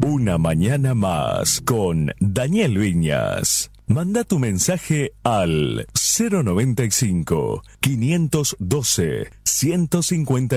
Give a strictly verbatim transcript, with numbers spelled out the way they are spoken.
Una mañana más con Daniel Viñas. Manda tu mensaje al cero noventa y cinco, quinientos doce, ciento cincuenta